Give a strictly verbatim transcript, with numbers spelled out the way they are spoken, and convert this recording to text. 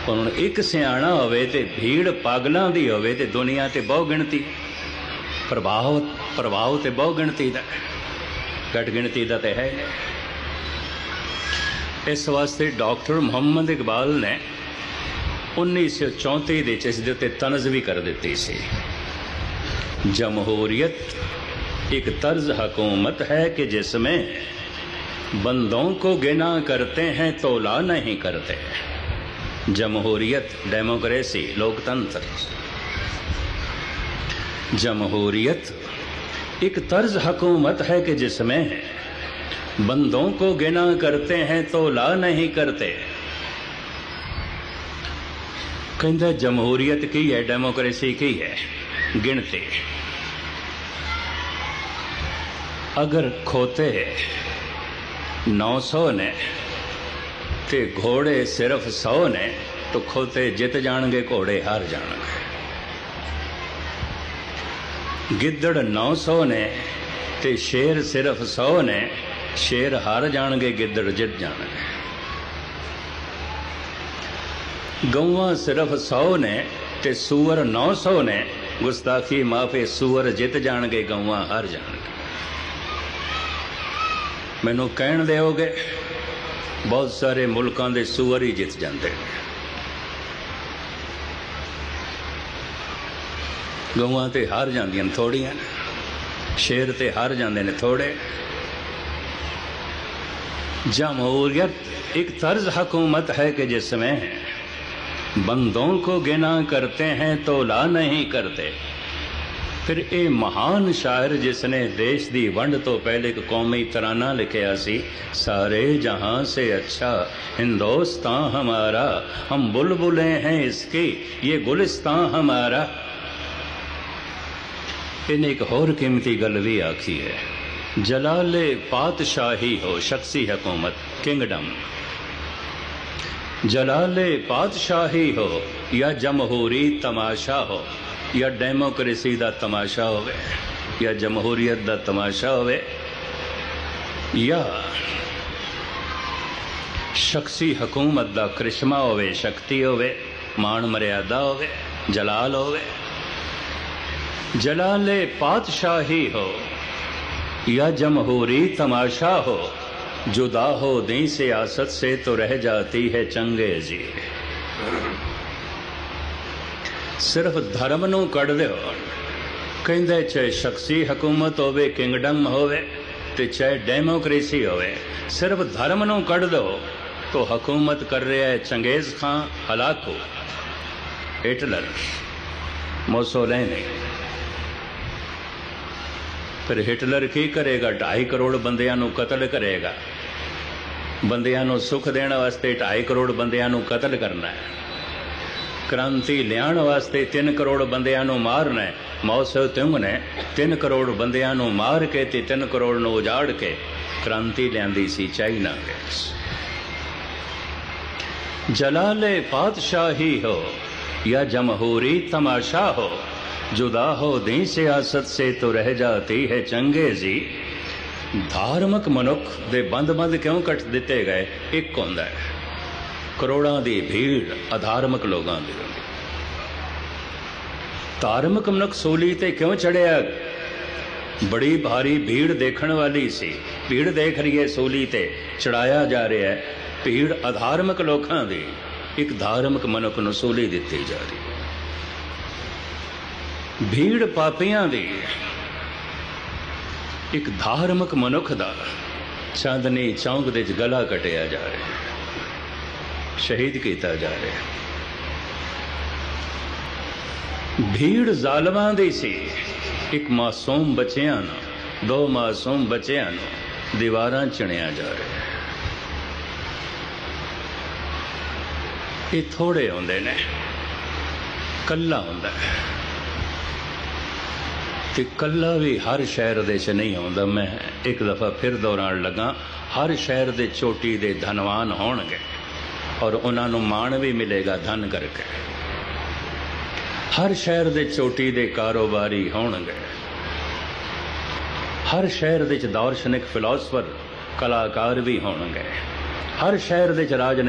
ਹੁਣ एक सियाणा होवे ते भीड़ पागलों की होवे ते दुनिया ते बहु गिणती, प्रभाव प्रभाव ते बहु गिणती का, घट गिणती का तो है नहीं। इस वास्ते डॉक्टर मुहम्मद इकबाल ने उन्नीस सौ चौंती के इस दे उत्ते तनज़ भी कर दी सी। जमहूरियत एक तर्ज हुकूमत है कि जिसमें बंदों को गिना करते हैं तोला नहीं करते। जमहूरियत डेमोक्रेसी लोकतंत्र, जमहूरियत एक तर्ज हुकूमत है कि जिसमें बंदों को गिना करते हैं तोला नहीं करते। कहता जमहूरियत की है, डेमोक्रेसी की है, गिनते। अगर खोते नौ सौ ने ते घोड़े सिर्फ सौ ने तो खोते जित जाणगे, घोड़े हार जाणगे। गिद्दड़ नौ सौ ने ते शेर सिर्फ सौ ने, शेर हार जाणगे, गिद्दड़ जित जाणगे। गौवां सिर्फ सौ ने ते सूअर नौ सौ ने, गुस्ताखी माफे सूअर जित जाणगे, गौवां हार जाणगे। मैनू कहण दिओगे बहुत सारे मुल्कों के सूअर ही जित जाते हैं, गौवां तो हार जांदियां थोड़ियां, शेर तो हार जाते हैं थोड़े। जमहूरियत एक तर्ज हुकूमत है कि जिसमें बंदों को गिना करते हैं तोला नहीं करते। फिर ये महान शायर जिसने देश की वंड तो पहले एक कौमी तराना लिखिया सी, सारे जहां से अच्छा हिंदुस्तान हमारा, हम बुलबुलें हैं इसकी ये गुलिस्तान हमारा। इन्हें एक होर कीमती गल भी आखी है, जलाले पातशाही हो शख्सी हुकूमत, किंगडम। जलाले पातशाही हो या जमहूरी तमाशा हो, या डेमोक्रेसी का तमाशा होवे, या जमहूरियत का तमाशा होवे, या शख्सी हुकूमत का करिश्मा होवे, शक्ति होवे, मान मर्यादा होवे, जलाल होवे। जलाले पातशाही हो या जमहूरी तमाशा हो, जुदा हो दी सियासत से तो रह जाती है चंगेजी। सिर्फ धर्म नूं कढ़ दिओ, कहंदे चाहे शख्सी हुकूमत होवे, किंगडम होवे ते चाहे डेमोक्रेसी होवे, सिर्फ धर्म नूं कढ़ दो तो हुकूमत कर रहा है चंगेज खां, हलाकू, हिटलर, मोसोलिनी। फिर हिटलर की करेगा? ढाई करोड़ बंदियां नूं कतल करेगा। बंदियां नूं सुख देने वास्ते ढाई करोड़ बंदियां नूं कतल करना है। क्रांति लियाण वास्ते तीन करोड़ बंदियां नूं मारना है। माओ त्से-तुंग ने तीन करोड़ बंदियां नूं मार के ते तीन करोड़ नूं उजाड़ के क्रांति लियांदी सी चाइना विच। जलाले पातशाही हो या जमहूरी तमाशा हो, जुदा हो दी सियासत से तो रह जाती है चंगेजी। धार्मिक मनुख दे बंद बंद क्यों कट दिते गए? एक होंदा है करोड़ों की भीड़ अधार्मिक लोगों की। धार्मिक मनुख सूली ते क्यों चढ़िया? बड़ी भारी भीड़ देखने वाली सी, भीड़ देख रही है सूली ते, चढ़ाया जा रहा है। भीड़ अधार्मिक लोगों की, एक धार्मिक मनुख नूं सूली दिती जा रही। भीड़ पापियां दी, एक धार्मिक मनुख दा चांदनी चौंक दे गला कटिया जा रहा है, शहीद किया जा रहा। भीड़ जालमां दी सी, एक मासूम बच्चियां नूं, दो मासूम बच्चियां नूं दीवारां चिणिया जा रहा है। ये थोड़े होंदे ने, कल्ला होंदा है ते कल्ला भी हर शहर दे च नहीं होंदा। मैं एक दफ़ा फिर दोहराण लगा, हर शहर दे चोटी दे धनवान होणगे और उन्होंने मान भी मिलेगा धन करके। हर शहर दे चोटी दे कारोबारी होणगे, हर शहर दे दार्शनिक फिलोसफर कलाकार भी होणगे, हर शहर दे राजनीतिक